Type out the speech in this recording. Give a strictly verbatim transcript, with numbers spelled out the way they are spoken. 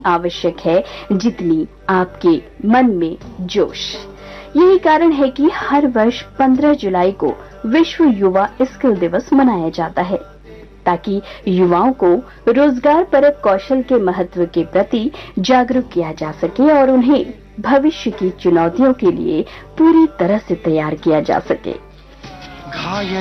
आवश्यक है जितनी आपके मन में जोश। यही कारण है कि हर वर्ष पंद्रह जुलाई को विश्व युवा स्किल दिवस मनाया जाता है, ताकि युवाओं को रोजगार परक कौशल के महत्व के प्रति जागरूक किया जा सके और उन्हें भविष्य की चुनौतियों के लिए पूरी तरह से तैयार किया जा सके।